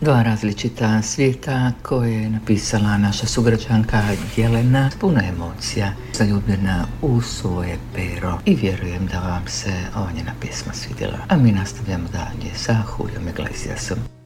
Dva različita svijeta koje je napisala naša sugrađanka Jelena, puno emocija, zaljubljena u svoje pero, i vjerujem da vam se ova njena pjesma svidjela. A mi nastavljamo dalje sa Juliom Iglesiasom.